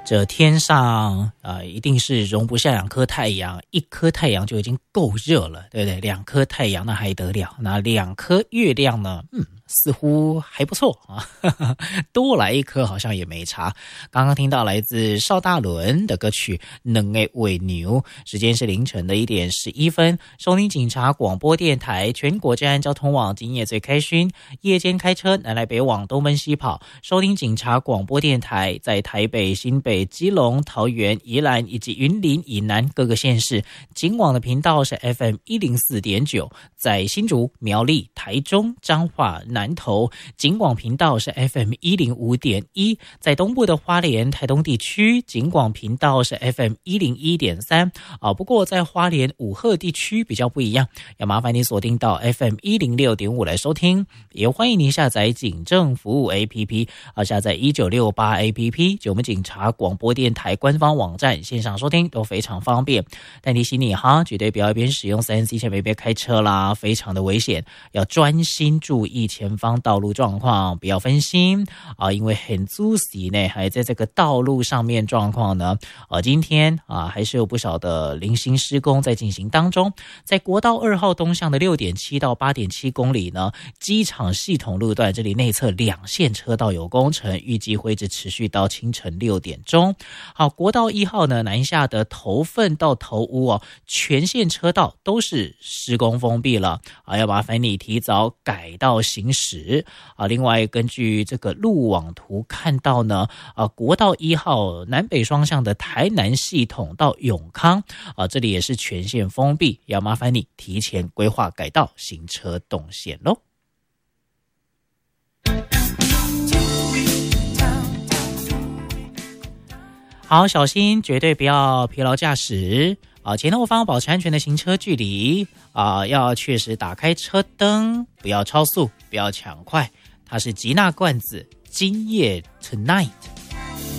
这天上一定是容不下2颗太阳，一颗太阳就已经够热了，对不对？2颗太阳那还得了？那2颗月亮呢？似乎还不错啊，多来1颗好像也没差。刚刚听到来自邵大伦的歌曲《两个尾牛》，时间是凌晨的1点11分。收听警察广播电台，全国治安交通网，今夜最开心。夜间开车南来北往，东奔西跑，收听警察广播电台，在台北、新北、基隆、桃园、宜兰以及云林以南各个县市，警网的频道是 FM104.9，在新竹、苗栗、台中、彰化、南投，警广频道是 FM105.1，在东部的花莲、台东地区，警广频道是 FM101.3。不过在花莲武鹤地区比较不一样，要麻烦你锁定到 FM106.5 来收听，也欢迎您下载警政服务 APP， 下载1968 APP， 就我们警察广播电台官方网站线上收听都非常方便。但提醒你哈，绝对不要一边使用 3C 前面别开车啦，非常的危险，要专心注意前方道路状况，不要分心因为很仔细呢，还在这个道路上面状况呢，今天还是有不少的零星施工在进行当中。在国道2号东向的 6.7 到 8.7 公里呢，机场系统路段这里内侧2线车道有工程，预计会一直持续到清晨6点钟。好，国道1号呢，南下的头份到头屋全线车道都是施工封闭了要麻烦你提早改道行驶另外根据这个路网图看到呢国道1号南北双向的台南系统到永康这里也是全线封闭，要麻烦你提前规划改道行车动线咯。好，小心绝对不要疲劳驾驶前后方保持安全的行车距离要确实打开车灯，不要超速，不要抢快。它是吉娜罐子今夜 Tonight。